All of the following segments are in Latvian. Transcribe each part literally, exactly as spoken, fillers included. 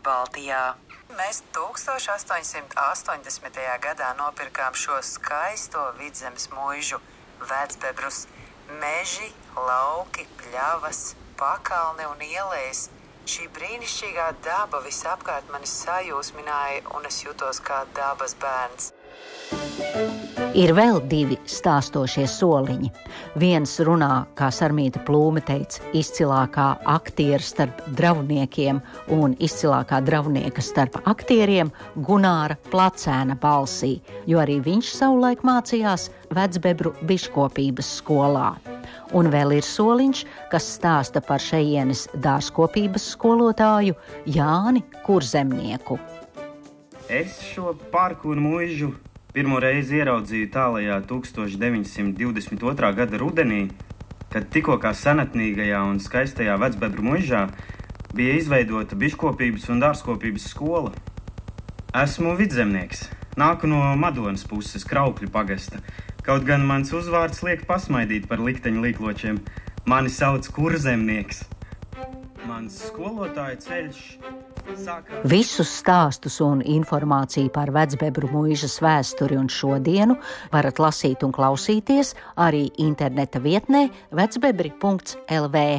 Baltijā. Mēs tūkstoš astoņsimt astoņdesmitajā gadā nopirkām šo skaisto Vidzemes muižu, Vecbebrus. Meži, lauki, pļavas, pakalni un ielejas. Šī brīnišķīgā daba visapkārt mani sajūsmināja, un es jutos kā dabas bērns. Ir vēl divi stāstošie soliņi. Viens runā, kā Sarmīta Plūme teica, izcilākā aktiera starp dravniekiem un izcilākā dravnieka starp aktieriem Gunāra Placēna balsī, jo arī viņš savulaik mācījās Vecbebru biškopības skolā. Un vēl ir soliņš, kas stāsta par šejienes dārzkopības skolotāju Jāni Kurzemnieku. Es šo parku un muižu pirmo reizi ieraudzīju tālajā tūkstoš deviņsimt divdesmit otrā gada rudenī, kad tikko kā senatnīgajā un skaistajā Vecbebru muižā bija izveidota biškopības un dārzkopības skola. Esmu vidzemnieks, nāku no Madonas puses, Kraukļu pagasta, kaut gan mans uzvārds liek pasmaidīt par likteņu līkločiem. Mani sauc Kurzemnieks. Mans skolotāja ceļš sākās. Visus stāstus un informāciju par Vecbebru muižas vēsturi un šodienu varat lasīt un klausīties arī interneta vietnē vecbebri punkts el vē.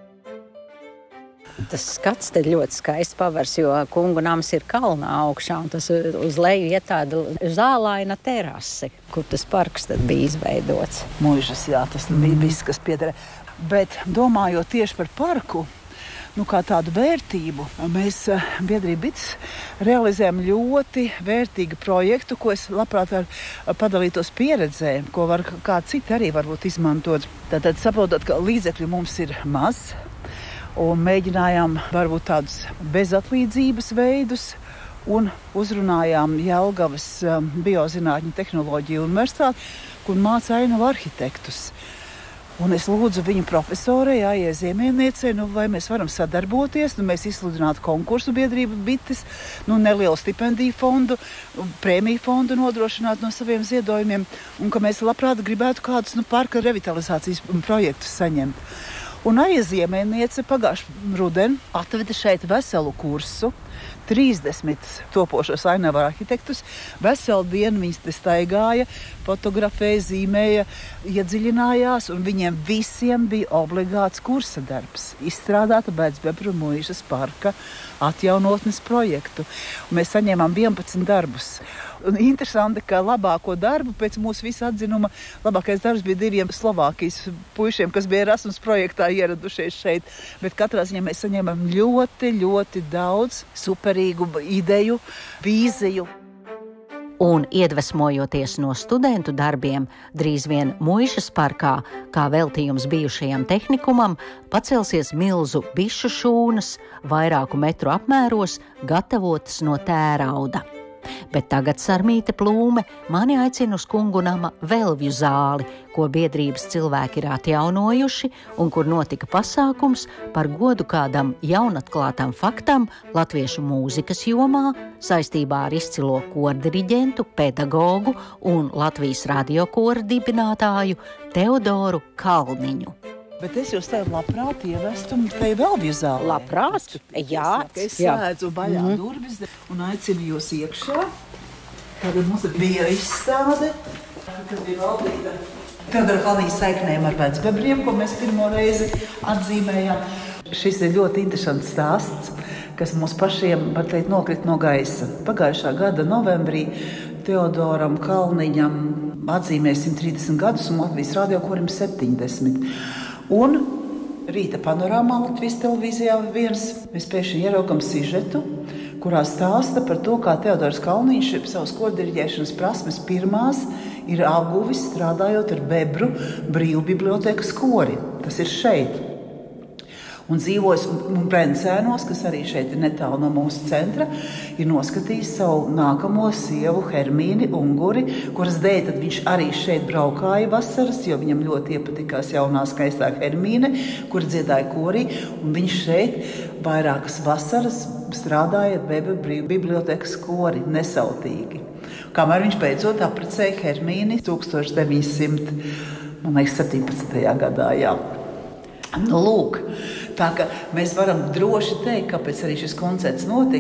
Tas skats te ļoti skaisti pavars, jo kungu nams ir kalnā augšā, un tas uz leju iet tāda zālaina terase, kur tas parks tad bija izveidots. Muižas, jā, tas bija viss, kas pieder. Bet domājot tieši par parku, nu, kā tādu vērtību, mēs biedrība B I C realizējam ļoti vērtīgu projektu, ko es labprāt var padalītos pieredzē, ko var kā citi arī varbūt izmantot. Tātad saprotot, ka līdzekļi mums ir maz, un mēģinājām varbūt tādus bezatlīdzības veidus, un uzrunājām Jelgavas biozinātņu tehnoloģiju universitāti, kur māca ainavu arhitektus. Un es lūdzu viņu profesorei, Aijai Ziemieniecei, nu, vai mēs varam sadarboties, nu, mēs izsludinātu konkursu biedrību bites, nu, nelielu stipendiju fondu, prēmiju fondu nodrošināt no saviem ziedojumiem, un ka mēs labprāt gribētu kādus, nu, parka revitalizācijas projektus saņemt. Un Aija Ziemieniece pagājušā rudeni atveda šeit veselu kursu, trīsdesmit topošos ainavu arhitektus. Veselu dienu viņas te staigāja, fotografēja, zīmēja, iedziļinājās, un viņiem visiem bija obligāts kursa darbs. Izstrādāta Vecbebru muižas parka atjaunotnes projektu. Un mēs saņēmām vienpadsmit darbus. Un interesanti, ka labāko darbu pēc mūsu visa atzinuma, labākais darbs bija diviem Slovākijas puišiem, kas bija Erasmus projektā ieradušies šeit. Bet katrā ziņā mēs saņēmām ļoti, ļoti daudz superīgu ideju, vīziju. Un iedvesmojoties no studentu darbiem, drīz vien muižas parkā, kā veltījums bijušajam tehnikumam, pacelsies milzu bišu šūnas, vairāku metru apmēros, gatavotas no tērauda. Bet tagad Sarmīte Plūme mani aicina uz kungu nama Velvju zāli, ko biedrības cilvēki ir atjaunojuši un kur notika pasākums par godu kādam jaunatklātam faktam latviešu mūzikas jomā saistībā ar izcilo kordiriģentu, pedagogu un Latvijas radiokora dibinātāju Teodoru Kalniņu. Bet es jūs tev labprāt ievestu te Velvju zālē. Labprāt? Jā. Es slēdzu vaļā mm-hmm. durvis un aicinu jūs iekšā. Tad mums bija izstāde, kad bija valdīta Teodora Kalniņa saiknēm ar Vecbebriem, ko mēs pirmo reizi atzīmējām. Šis ir ļoti interesants stāsts, kas mums pašiem, var teikt, nokrit no gaisa. Pagājušā gada novembrī Teodoram Kalniņam atzīmēja simt trīsdesmit gadus un Latvijas radiokorim septiņdesmit. Un rīta panorāmā Latvijas televīzijā viens mēs pēkšņi ieraugam sižetu, kurā stāsta par to, kā Teodors Kalniņš savas kordiriģēšanas prasmes pirmās ir apguvis strādājot ar Bebru brīvbibliotēkas kori. Tas ir šeit. Un dzīvojis un Brencēnos, kas arī šeit ir netālu no mūsu centra, ir noskatījis savu nākamo sievu Hermīni Unguri, kuras dēļ tad viņš arī šeit braukāja vasaras, jo viņam ļoti iepatikās jaunā skaistā Hermīne, kur dziedāja korī, un viņš šeit vairākas vasaras strādāja ar Bebru bibliotēkas kori nesautīgi. Kamēr viņš beidzot apprecēja Hermīni tūkstoš deviņsimt septiņpadsmitajā gadā, jā. Nu, lūk, tā ka mēs varam droši teikt, kāpēc arī šis koncerts notika.